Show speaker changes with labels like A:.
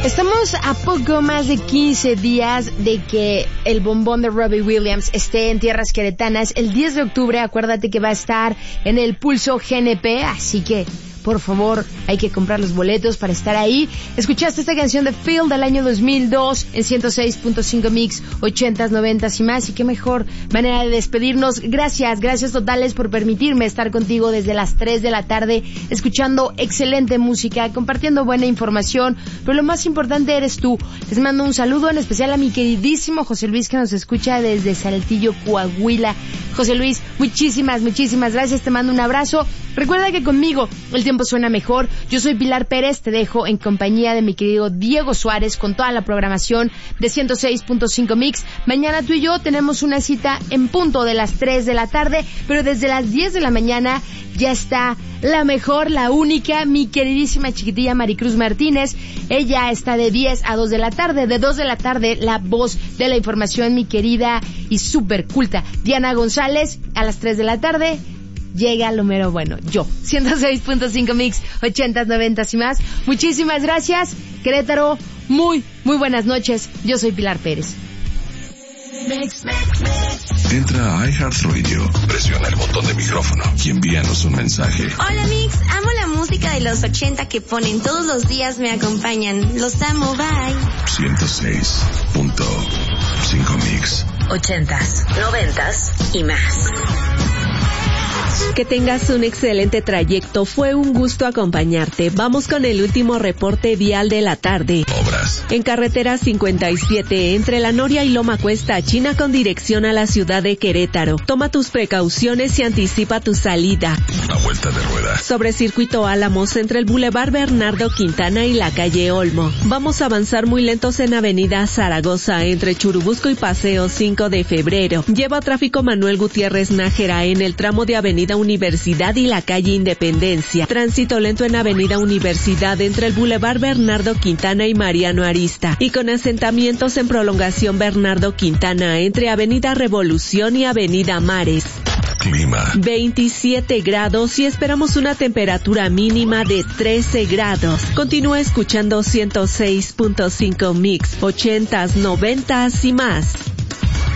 A: Estamos a poco más de 15 días de que el bombón de Robbie Williams esté en tierras queretanas. El 10 de octubre, acuérdate que va a estar en el Pulso GNP, así que por favor, hay que comprar los boletos para estar ahí. Escuchaste esta canción de Phil del año 2002 en 106.5 Mix, 80s, 90s y más. Y qué mejor manera de despedirnos. Gracias totales por permitirme estar contigo desde las 3 de la tarde, escuchando excelente música, compartiendo buena información, pero lo más importante eres tú. Les mando un saludo en especial a mi queridísimo José Luis, que nos escucha desde Saltillo, Coahuila. José Luis, muchísimas gracias, te mando un abrazo. Recuerda que conmigo el tiempo suena mejor. Yo soy Pilar Pérez, te dejo en compañía de mi querido Diego Suárez con toda la programación de 106.5 Mix. Mañana tú y yo tenemos una cita en punto de las 3 de la tarde, pero desde las 10 de la mañana ya está la mejor, la única, mi queridísima chiquitilla Maricruz Martínez. Ella está de 10 a 2 de la tarde. De 2 de la tarde, la voz de la información, mi querida y súper culta Diana González. A las 3 de la tarde llega lo mero bueno, yo. 106.5 Mix, 80s, 90s y más. Muchísimas gracias, Querétaro. Muy buenas noches. Yo soy Pilar Pérez.
B: Entra a iHeartRadio, presiona el botón de micrófono y envíanos un mensaje.
C: Hola Mix, amo la música de los 80 que ponen todos los días, me acompañan. Los amo, bye.
B: 106.5 Mix,
D: 80s, 90s y más.
E: Que tengas un excelente trayecto. Fue un gusto acompañarte. Vamos con el último reporte vial de la tarde.
B: Obras.
E: En carretera 57, entre La Noria y Loma Cuesta, China, con dirección a la ciudad de Querétaro. Toma tus precauciones y anticipa tu salida.
B: Una vuelta de rueda.
E: Sobre Circuito Álamos, entre el Boulevard Bernardo Quintana y la calle Olmo. Vamos a avanzar muy lentos en Avenida Zaragoza, entre Churubusco y Paseo 5 de Febrero. Lleva tráfico Manuel Gutiérrez Nájera en el tramo de Avenida Universidad y la calle Independencia. Tránsito lento en Avenida Universidad entre el Boulevard Bernardo Quintana y Mariano Arista. Y con asentamientos en Prolongación Bernardo Quintana entre Avenida Revolución y Avenida Mares.
B: Clima.
E: 27 grados y esperamos una temperatura mínima de 13 grados. Continúa escuchando 106.5 Mix, 80s, 90s y más.